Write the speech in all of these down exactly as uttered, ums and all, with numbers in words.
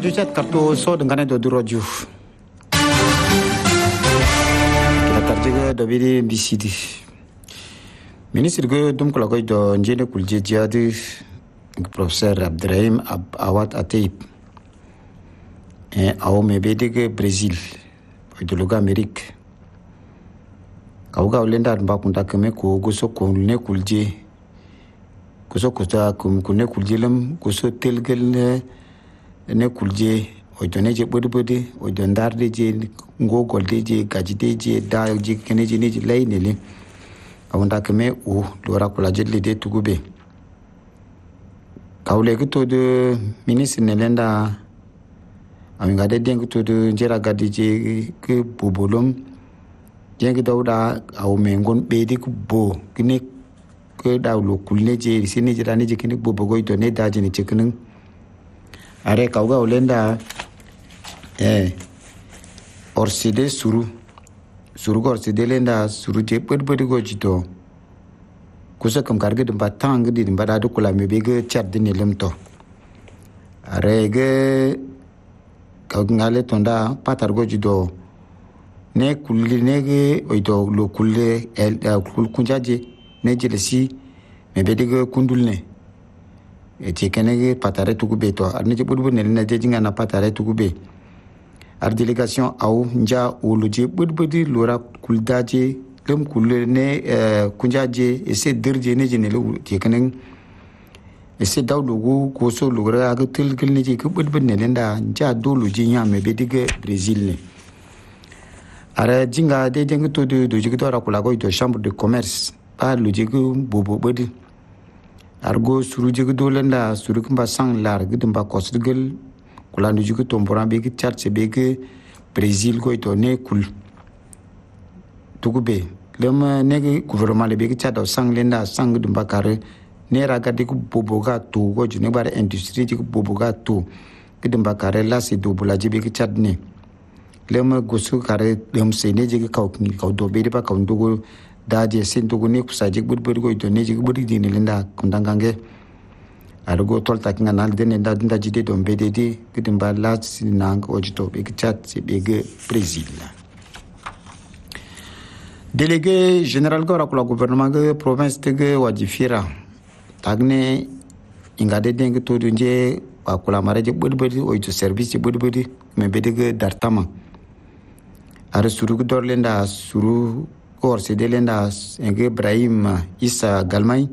Radio chat kartu so dengan do roju. Kita kerja do bidi bisidi. Minister go dum kula go do njene kulje jadi professeur Abdrahim Awad Ateib. E au me bedi ke Brazil. Do luga Amerique. Kauga ulenda mba kunta keme ko goso ko ne kulje. Goso ko ta ko ne kulje lam goso telgel ne ne kulje o jone je bodi bodi o jondar de je ngogol de je gaji de je da je kene je ne je lay ne le awanda keme o lora kula je le de tugube kawle ko to de ministre ne lenda aminga de den ko to de jera gadi je ke bobolom jengi dawda aw me ngon be de ko bo kine ko dawlo kulne je sine je rani je kine bobo go to ne da je ne cheknen are kauga olenda eh orside suru suru orside lenda suru je bed bed go jito kusa kam karge de batang di de bada kula me bege chad ne lemto are ge kauga ngale tonda patar go jido ne kulli ne ge oito lo kulle el kul kunjaje ne jelesi me bege kundul ne e kenege patare tukube to arne je budbu ne na je jinga na patare tukube ar delegation au nja uluje budbudi lora kuldaje lem kulle ne kunjaje e se dirje ne je ne lu je kenen e se dawdu go ko so lora ga tel gel ne je ko budbu ne lenda nja dolu je nya me be dige Brazil ne ara jinga de jinga to de do je to ra kula go to chambre de commerce pa lu je go bobo bodi argo suru jegu dolenda suru kumba sang lar gidumba kosdugel kula nu jugu tombora be gi charche be gi Brazil go to ne kul tugube lema ne gouvernement le be gi chado sang lenda sang gidumba kare ne raga de ku boboga to go june bare industrie ji ku boboga to gidumba kare la se do bula ji be gi chad ne lema gosu kare lem se ne ji gi kaw ni kaw do be de ba kaw ndugo daje sinto gune kusaje budbud go to ne jigi budi dine lenda kundangange argo tolta kinga nal dene nda nda jide do mbede di kidimba lat sinang ojito be chat se bege Brazil délégué général gora ko gouvernement ge province de wadifira tagne ingade deng to dunje akula maraje budbud ojo service budbud me bedege dartama ar suru dor lenda suru or se delenda enge Ibrahim Isa Galmay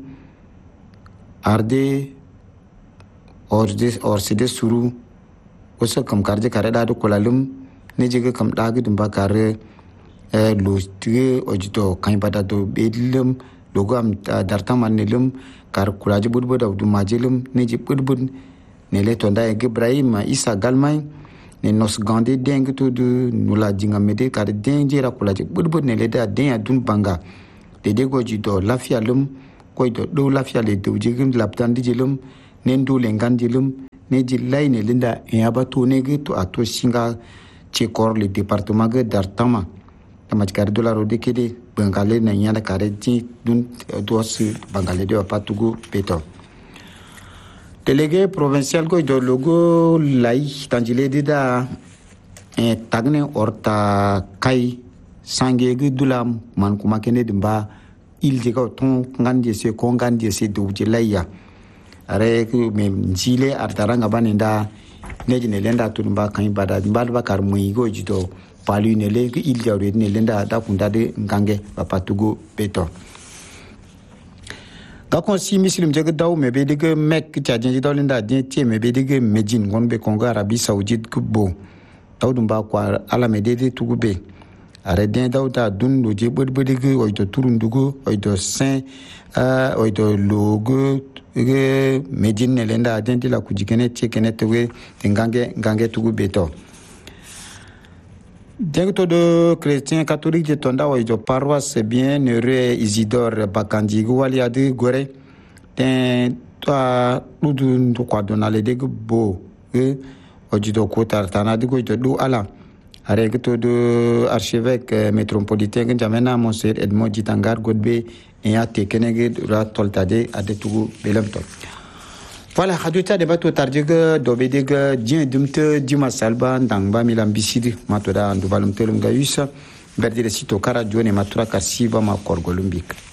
arde or des or se de suru oso kam karje kare da do kolalum ne jege kam dagi dum bakare e lo tige ojito kan bada do bedlum logo am darta manelum kar kulaje budbu da du majelum ne je budbud ne le tonda enge Ibrahim Isa Galmay ne nos gande deng to de nula jinga mede kar denje ra kula je budbud ne le da den adun banga de de go jido lafia lum ko do do lafia le do jigim laptan di jelum ne ndo le ngandilum ne ji lay ne linda e abato ne ge to ato singa che kor le département ge dartama tamaj kar dollar o de kede bangale na nyanda kar ji dun do si bangale de patugo peto délégué provincial go do logo lai tanjile dida e tagne orta kai sange gu dulam man kuma kene dimba il je ko ton ngande se ko ngande se do je laya are ku me njile artaranga baninda neji ne lenda to dimba kan bada dimba ba kar muy go jido palu ne le ku il jawre ne lenda da kunda de ngange ba patugo beto Gakon si muslim jega daw me be de mek tjadin daw linda din tie me be de medine gon be Congo Arabie Saoudite kubo daw dum ba kwa ala me de tugube are den daw ta dun do je bod bod de o to turundugo o to saint euh o to logo ge medine lenda den la kujikene tie kene tewe ngange ngange tugube to Directeur de chrétien catholique de Tonda ou de paroisse bien heureux Isidore Bakandi Gwali ade gore ten toi ludu to kwa donale de bo e ojido ko tartana de go do ala directeur de archevêque métropolitain Njamena Monseigneur Edmond Jitangar Godbe et a tekenege ra toltade ade tugu belamto Voilà, radio ta debat to tarjega dobedega dien dumte dima salba ndangba milam bisidi matoda ndubalum telum gayusa berdire sito kara jone matura kasiba ma korgolumbik.